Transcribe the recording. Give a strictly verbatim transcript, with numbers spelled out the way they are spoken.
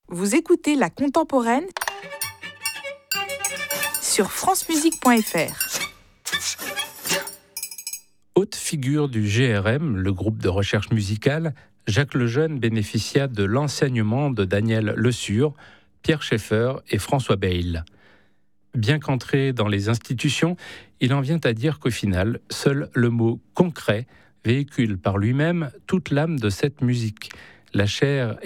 Vous écoutez La Contemporaine sur francemusique point f r. Haute figure du G R M, le groupe de recherche musicale, Jacques Lejeune bénéficia de l'enseignement de Daniel Lesur, Pierre Schaeffer et François Bayle. Bien qu'entré dans les institutions, il en vient à dire qu'au final, seul le mot « concret » véhicule par lui-même toute l'âme de cette musique. La chair